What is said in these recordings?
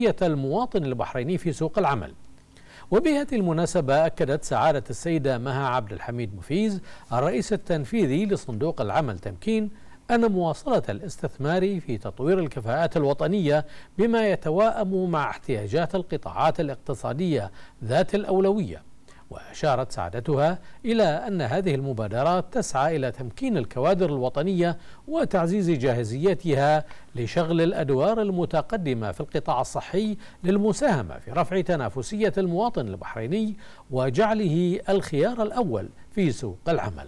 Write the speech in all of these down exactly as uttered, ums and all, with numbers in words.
المواطن البحريني في سوق العمل. وبهذه المناسبة أكدت سعادة السيدة مها عبد الحميد مفيز الرئيس التنفيذي لصندوق العمل تمكين أن مواصلة الاستثمار في تطوير الكفاءات الوطنية بما يتوائم مع احتياجات القطاعات الاقتصادية ذات الأولوية. وأشارت سعادتها إلى أن هذه المبادرات تسعى إلى تمكين الكوادر الوطنية وتعزيز جاهزيتها لشغل الأدوار المتقدمة في القطاع الصحي للمساهمة في رفع تنافسية المواطن البحريني وجعله الخيار الأول في سوق العمل.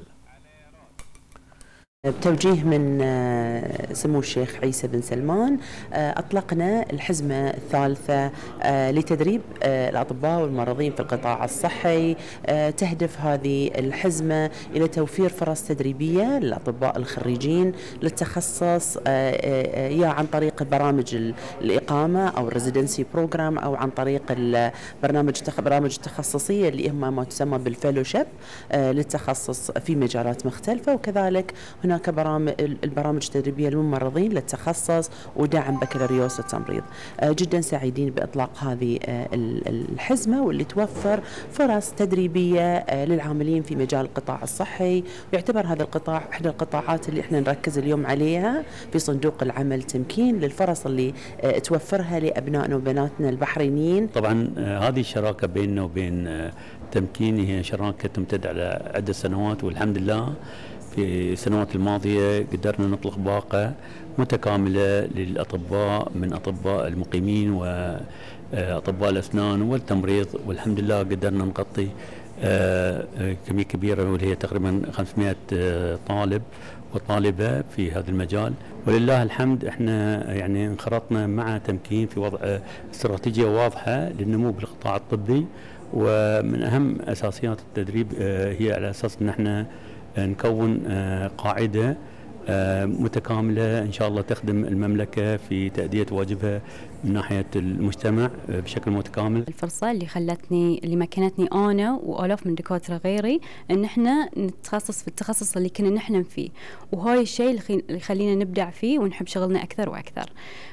بتوجيه من سمو الشيخ عيسى بن سلمان أطلقنا الحزمة الثالثة لتدريب الأطباء والممرضين في القطاع الصحي. تهدف هذه الحزمة إلى توفير فرص تدريبية للأطباء الخريجين للتخصص، يا عن طريق برامج الإقامة أو الريزيدنسي بروجرام أو عن طريق البرنامج برامج التخصصية اللي هم ما تسمى بالفيلوشيب للتخصص في مجالات مختلفة. وكذلك هناك هناك برامج البرامج التدريبية للممرضين للتخصص ودعم بكالوريوس التمريض. جدا سعيدين بإطلاق هذه الحزمة واللي توفر فرص تدريبية للعاملين في مجال القطاع الصحي، ويعتبر هذا القطاع إحدى القطاعات اللي احنا نركز اليوم عليها في صندوق العمل تمكين للفرص اللي توفرها لأبنائنا وبناتنا البحرينيين. طبعا هذه الشراكة بيننا وبين تمكين هي شراكة تمتد على عدة سنوات، والحمد لله في السنوات الماضية قدرنا نطلق باقة متكاملة للأطباء من أطباء المقيمين وأطباء الأسنان والتمريض، والحمد لله قدرنا نغطي كمية كبيرة واللي هي تقريبا خمسمائة طالب وطالبة في هذا المجال. ولله الحمد احنا يعني انخرطنا مع تمكين في وضع استراتيجية واضحة للنمو بالقطاع الطبي، ومن أهم أساسيات التدريب هي على أساس أن احنا نكون قاعدة متكاملة إن شاء الله تخدم المملكة في تأدية واجبها من ناحية المجتمع بشكل متكامل. الفرصة اللي خلتني اللي مكنتني أنا وآلاف من دكاترة غيري إن إحنا نتخصص في التخصص اللي كنا نحلم فيه، وهاي الشيء اللي يخلينا نبدع فيه ونحب شغلنا أكثر وأكثر.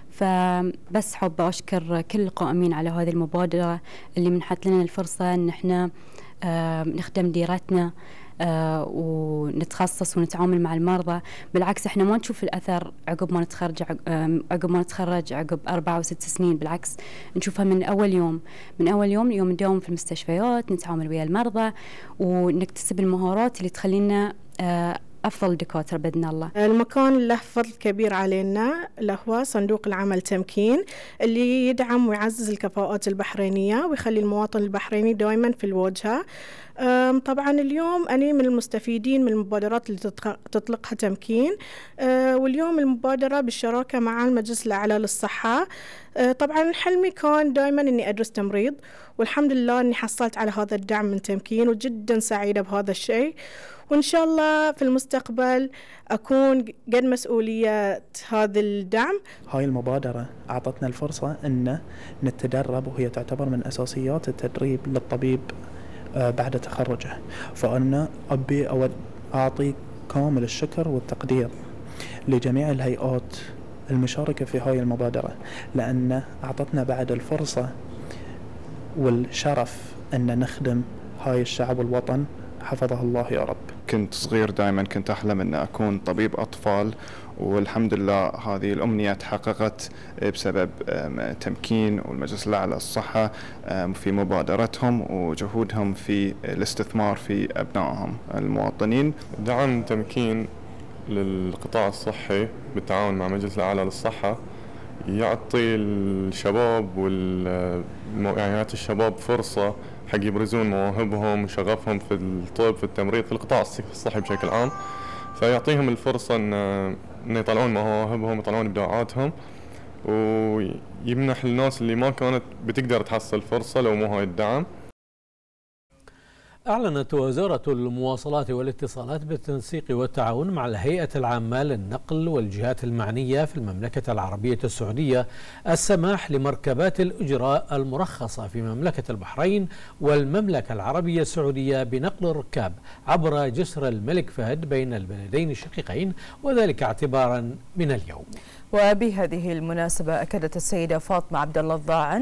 فبس حابة أشكر كل القائمين على هذه المبادرة اللي منحت لنا الفرصة إن إحنا نخدم ديرتنا آه ونتخصص ونتعامل مع المرضى. بالعكس احنا ما نشوف الأثر عقب ما نتخرج عقب ما نتخرج عقب أربعة وست سنين، بالعكس نشوفها من أول يوم من أول يوم يوم نداوم في المستشفيات، نتعامل ويا المرضى ونكتسب المهارات اللي تخلينا آه أفضل دكاترة بإذن الله. المكان له فضل كبير علينا، اللي هو صندوق العمل تمكين، اللي يدعم ويعزز الكفاءات البحرينية ويخلي المواطن البحريني دائما في الواجهة. طبعا اليوم أنا من المستفيدين من المبادرات اللي تطلقها تمكين، واليوم المبادرة بالشراكة مع المجلس الأعلى للصحة. طبعا حلمي كان دائما أني أدرس تمريض، والحمد لله أني حصلت على هذا الدعم من تمكين، وجدا سعيدة بهذا الشيء. وإن شاء الله في المستقبل أكون قد مسؤولية هذا الدعم. هاي المبادرة أعطتنا الفرصة أن نتدرب، وهي تعتبر من أساسيات التدريب للطبيب بعد تخرجه. فأنا أبي أود أعطي كامل الشكر والتقدير لجميع الهيئات المشاركة في هاي المبادرة، لأن أعطتنا بعد الفرصة والشرف أن نخدم هاي الشعب والوطن حفظه الله يا رب. كنت صغير دائما كنت أحلم أن أكون طبيب أطفال، والحمد لله هذه الأمنية تحققت بسبب تمكين والمجلس الأعلى للصحة في مبادرتهم وجهودهم في الاستثمار في أبنائهم المواطنين. دعم تمكين للقطاع الصحي بالتعاون مع المجلس الأعلى للصحة يعطي الشباب والمعايات الشباب فرصة حق يبرزون مواهبهم وشغفهم في الطب في التمريض في القطاع الصحي بشكل عام، فيعطيهم الفرصة أن أن يطلعون مواهبهم ويطلعون إبداعاتهم، ويمنح الناس اللي ما كانت بتقدر تحصل فرصة لو مو هاي الدعم. أعلنت وزارة المواصلات والاتصالات بالتنسيق والتعاون مع الهيئة العامة للنقل والجهات المعنية في المملكة العربية السعودية السماح لمركبات الإجراء المرخصة في مملكة البحرين والمملكة العربية السعودية بنقل الركاب عبر جسر الملك فهد بين البلدين الشقيقين، وذلك اعتبارا من اليوم. وبهذه المناسبة أكدت السيدة فاطمة عبد الله الضاعن